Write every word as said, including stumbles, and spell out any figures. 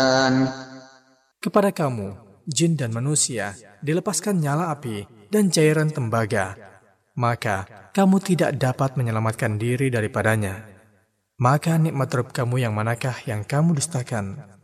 Kepada kamu, jin dan manusia, dilepaskan nyala api dan cairan tembaga, maka kamu tidak dapat menyelamatkan diri daripadanya. Maka nikmat Rabb kamu yang manakah yang kamu dustakan?